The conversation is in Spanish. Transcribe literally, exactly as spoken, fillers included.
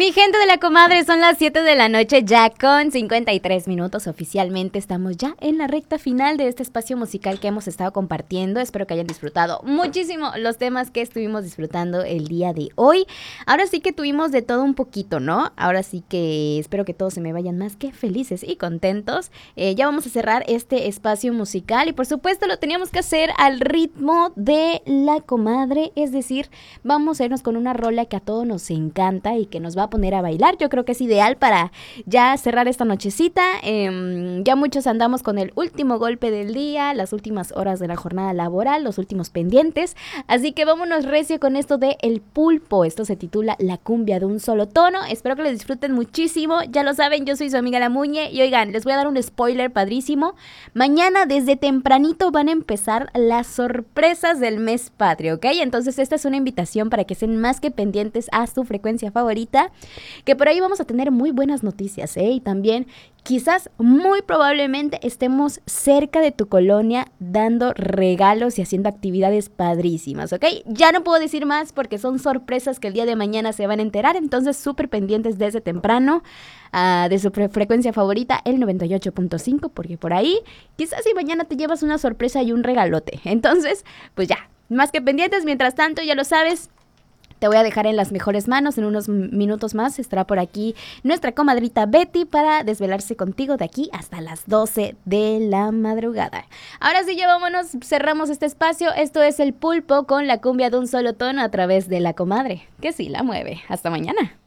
mi gente de la comadre? Son las siete de la noche ya con cincuenta y tres minutos. Oficialmente estamos ya en la recta final de este espacio musical que hemos estado compartiendo. Espero que hayan disfrutado muchísimo los temas que estuvimos disfrutando el día de hoy. Ahora sí que tuvimos de todo un poquito, ¿no? Ahora sí que espero que todos se me vayan más que felices y contentos. Eh, ya vamos a cerrar este espacio musical y por supuesto lo teníamos que hacer al ritmo de la comadre. Es decir, vamos a irnos con una rola que a todos nos encanta y que nos va a poner a bailar. Yo creo que es ideal para ya cerrar esta nochecita. Eh, ya muchos andamos con el último golpe del día, las últimas horas de la jornada laboral, los últimos pendientes. Así que vámonos recio con esto de El Pulpo. Esto se titula La cumbia de un solo tono. Espero que lo disfruten muchísimo. Ya lo saben, yo soy su amiga La Muñe. Y oigan, les voy a dar un spoiler padrísimo. Mañana desde tempranito van a empezar las sorpresas del mes patrio, ¿ok? Entonces esta es una invitación para que estén más que pendientes a su frecuencia favorita, que por ahí vamos a tener muy buenas noticias, ¿eh? Y también quizás muy probablemente estemos cerca de tu colonia dando regalos y haciendo actividades padrísimas, ¿ok? Ya no puedo decir más porque son sorpresas que el día de mañana se van a enterar, entonces súper pendientes desde temprano uh, de su fre- frecuencia favorita, el noventa y ocho punto cinco, porque por ahí quizás si mañana te llevas una sorpresa y un regalote. Entonces, pues ya, más que pendientes. Mientras tanto, ya lo sabes, te voy a dejar en las mejores manos. En unos minutos más estará por aquí nuestra comadrita Betty para desvelarse contigo de aquí hasta las doce de la madrugada. Ahora sí, ya vámonos, cerramos este espacio. Esto es El Pulpo con la cumbia de un solo tono a través de la comadre, que sí la mueve. Hasta mañana.